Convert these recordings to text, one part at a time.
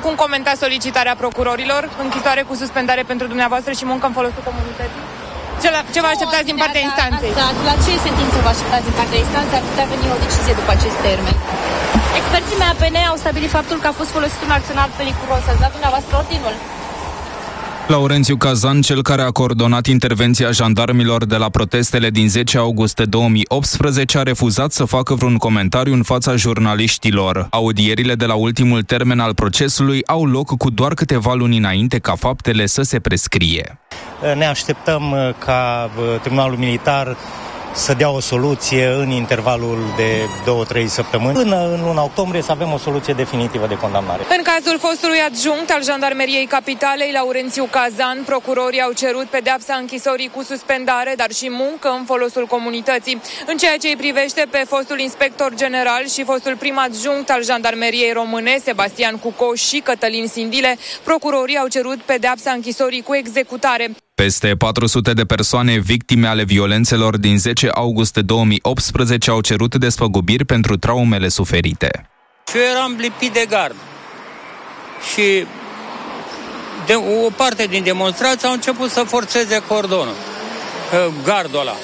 Cum comentați solicitarea procurorilor? Închisoare cu suspendare pentru dumneavoastră și muncă în folosul comunității? Ce vă așteptați din partea instanței? La ce sentință vă așteptați din partea instanței? Ar putea veni o decizie după acest termen. Experții MAPN au stabilit faptul că a fost folosit un arsenal periculos. Ați dat dumneavoastră ordinul? Laurențiu Cazan, cel care a coordonat intervenția jandarmilor de la protestele din 10 august 2018, a refuzat să facă vreun comentariu în fața jurnaliștilor. Audierile de la ultimul termen al procesului au loc cu doar câteva luni înainte ca faptele să se prescrie. Ne așteptăm ca Tribunalul Militar să dea o soluție în intervalul de 2-3 săptămâni. Până în luna octombrie să avem o soluție definitivă de condamnare. În cazul fostului adjunct al Jandarmeriei Capitalei, Laurențiu Cazan, procurorii au cerut pedeapsa închisorii cu suspendare, dar și muncă în folosul comunității. În ceea ce îi privește pe fostul inspector general și fostul prim adjunct al Jandarmeriei Române, Sebastian Cuco și Cătălin Sindile, procurorii au cerut pedeapsa închisorii cu executare. Peste 400 de persoane victime ale violențelor din 10 august 2018 au cerut despăgubiri pentru traumele suferite. Și eu eram lipit de gard. Și o parte din demonstrați au început să forțeze cordonul, gardul ăla.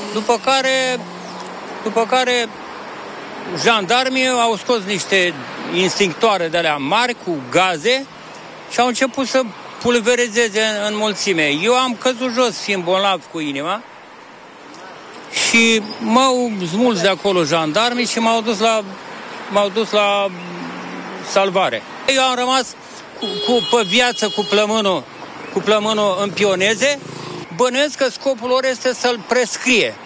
După care jandarmii au scos niște instinctoare de alea mari cu gaze și au început să pulverizeze în mulțime. Eu am căzut jos fiind bolnav cu inima și m-au smuls de acolo jandarmii și m-au dus la salvare. Eu am rămas pe viață cu plămânul în pioneze. Bănuiesc că scopul lor este să-l prescrie.